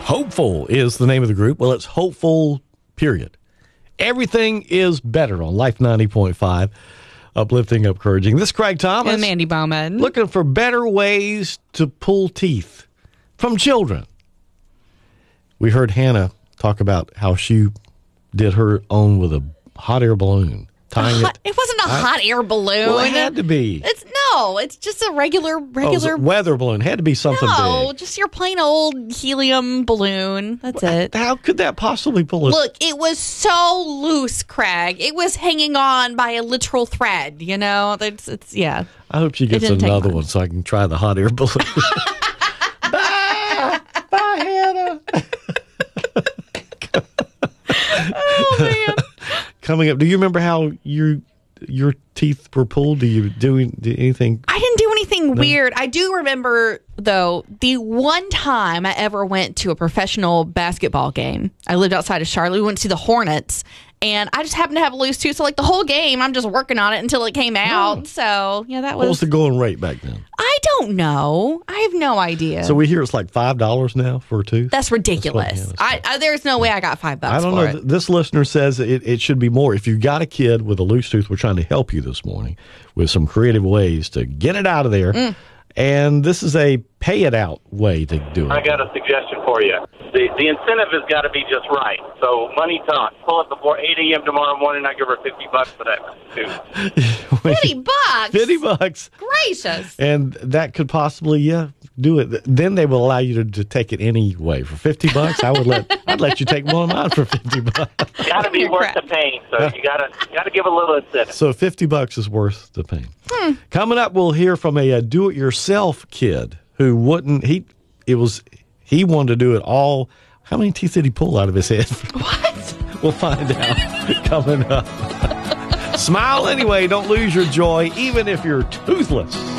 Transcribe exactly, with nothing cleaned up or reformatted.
Hopeful is the name of the group. Well, it's Hopeful, period. Everything is better on Life ninety point five. Uplifting, encouraging. This is Craig Thomas. And Mandy Bowman. Looking for better ways to pull teeth from children. We heard Hannah talk about how she did her own with a hot air balloon. Tying Hot, it. it wasn't a I, hot air balloon. Well, it had to be. It's no, it's just a regular, regular Oh, it was a weather balloon. It had to be something no, big. just your plain old helium balloon. That's it. How could that possibly pull it? Look, it was so loose, Craig. It was hanging on by a literal thread. You know, it's, it's yeah. I hope she gets didn't take another long. one so I can try the hot air balloon. Bye, bye, Hannah. Oh man. Coming up, do you remember how you? Your teeth were pulled? Do you do, do anything? I didn't do anything no. weird. I do remember, though, the one time I ever went to a professional basketball game. I lived outside of Charlotte. We went to see the Hornets, and I just happened to have a loose tooth. So, like, the whole game, I'm just working on it until it came out. Oh. So, yeah, that was... What was the going rate back then? I don't know. I have no idea. So, we hear it's like five dollars now for a tooth? That's ridiculous. That's I, I There's no way I got five bucks I don't for know. it. This listener says it, it should be more. If you've got a kid with a loose tooth, we're trying to help you this morning with some creative ways to get it out of there. Mm. And this is a pay it out way to do it. I got a suggestion for you. The the incentive has got to be just right. So money talks. Pull it before eight a.m. tomorrow morning. I give her fifty bucks for that too. fifty bucks? fifty bucks. Gracious. And that could possibly, yeah, do it. Then they will allow you to, to take it anyway. For fifty bucks, I would let I'd let you take one of mine for fifty bucks. Got to be worth the pain. So you got to got to give a little incentive. So fifty bucks is worth the pain. Hmm. Coming up, we'll hear from a, a do-it-yourself kid who wouldn't. He it was he wanted to do it all. How many teeth did he pull out of his head? What? We'll find out coming up. Smile anyway. Don't lose your joy, even if you're toothless.